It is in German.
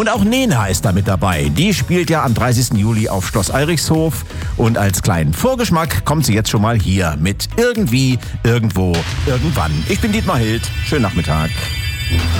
Und auch Nena ist da mit dabei. Die spielt ja am 30. Juli auf Schloss Eirichshof. Und als kleinen Vorgeschmack kommt sie jetzt schon mal hier mit Irgendwie, Irgendwo, Irgendwann. Ich bin Dietmar Hild. Schönen Nachmittag.